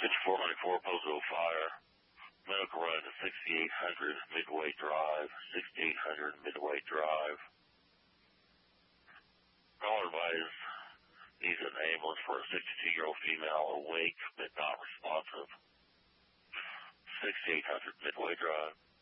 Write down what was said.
5494 Pozo Fire. Medical run to 6800 Midway Drive. 6800 Midway Drive. Caller advised needs an ambulance for a 62-year-old female awake but not responsive. 6800 Midway Drive.